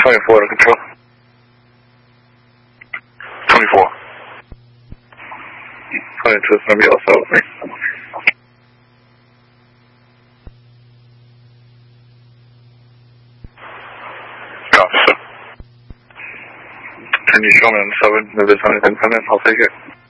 24 to control. 24. 22 is going to be also with me. Officer. Can you show me on 7 if there's anything coming? I'll take it.